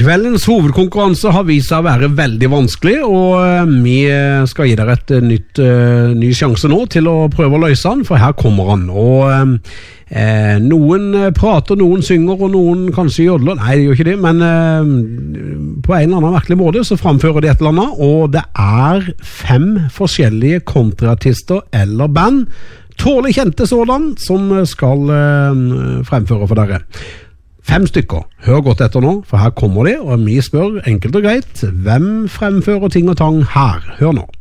Kveldens hovedkonkurranse har vist seg å være veldig vanskelig, og vi skal gi dere ny sjanse nå til å prøve å løse den, for her kommer han. Og noen prater, noen synger, og noen kanskje jodler. Nei, det gjør ikke det, men på en eller annen merkelig måte så framfører de et eller annet, og det er 5 forskjellige countryartister eller band, tårlig kjente sådan, som skal fremføre for dere. 5 stykker. Hør godt etter nå, for her kommer de, og vi spør enkelt og greit, hvem fremfører ting og tang her? Hør nå.